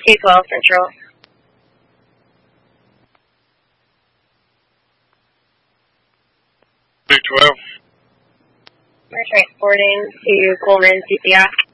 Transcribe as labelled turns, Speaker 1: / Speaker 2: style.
Speaker 1: K-12 Central.
Speaker 2: K-12.
Speaker 1: We're transporting to Coleman, CPI.